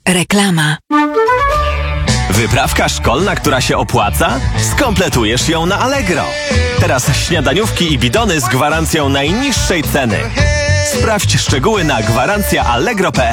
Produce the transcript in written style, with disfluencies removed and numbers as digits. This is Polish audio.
Reklama. Wyprawka szkolna, która się opłaca? Skompletujesz ją na Allegro. Teraz śniadaniówki i bidony z gwarancją najniższej ceny. Sprawdź szczegóły na gwarancjaallegro.pl.